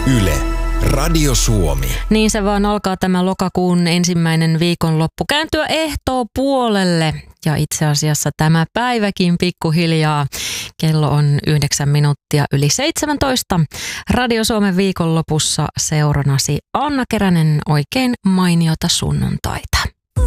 Yle, Radio Suomi. Niin se vaan alkaa tämä lokakuun ensimmäinen viikonloppu kääntyä ehtoopuolelle. Ja itse asiassa tämä päiväkin pikkuhiljaa. Kello on 9 minuuttia yli 17. Radio Suomen viikonlopussa seurannasi Anna Keränen, oikein mainiota sunnuntaita.